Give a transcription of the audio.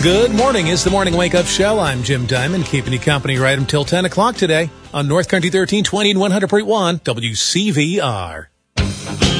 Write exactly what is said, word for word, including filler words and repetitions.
Good morning. It's the Morning Wake Up Show. I'm Jim Diamond, keeping you company right until ten o'clock today on North Country thirteen twenty and one hundred point one W C V R.